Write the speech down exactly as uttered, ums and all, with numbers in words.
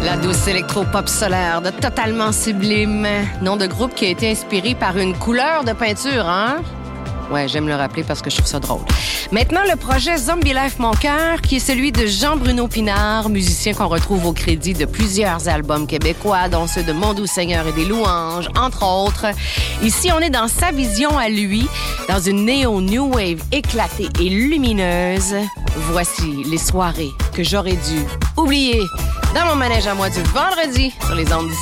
La douce électro-pop solaire de Totalement Sublime. Nom de groupe qui a été inspiré par une couleur de peinture, hein? Ouais, j'aime le rappeler parce que je trouve ça drôle. Maintenant, le projet Zombie Life Mon Cœur, qui est celui de Jean-Bruno Pinard, musicien qu'on retrouve au crédit de plusieurs albums québécois, dont ceux de Mon Doux Seigneur et des Louanges, entre autres. Ici, on est dans sa vision à lui, dans une néo-new wave éclatée et lumineuse. Voici les soirées que j'aurais dû oublier dans mon manège à moi du vendredi sur les ondes du